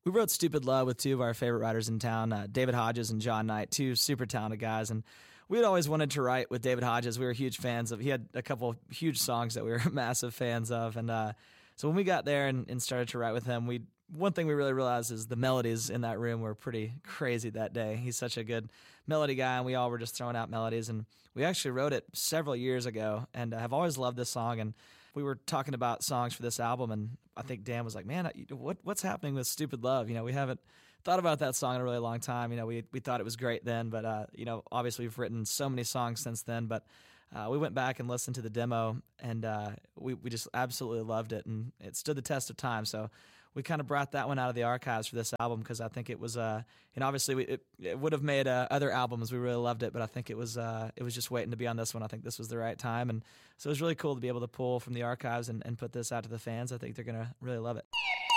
We wrote Stupid Love with two of our favorite writers in town, David Hodges and John Knight, two super talented guys. And we had always wanted to write with David Hodges. We were huge fans of. He had a couple of huge songs that we were massive fans of. And so when we got there and started to write with him, one thing we really realized is the melodies in that room were pretty crazy that day. He's such a good melody guy, and we all were just throwing out melodies. And we actually wrote it several years ago, and have always loved this song. And we were talking about songs for this album, and I think Dan was like, "Man, what's happening with Stupid Love? We haven't thought about that song in a really long time. We thought it was great then, but obviously we've written so many songs since then. But we went back and listened to the demo, and we just absolutely loved it, and it stood the test of time. So we kind of brought that one out of the archives for this album because I think it was, obviously it would have made other albums. We really loved it, but I think it was just waiting to be on this one. I think this was the right time, and so it was really cool to be able to pull from the archives and put this out to the fans. I think they're gonna really love it.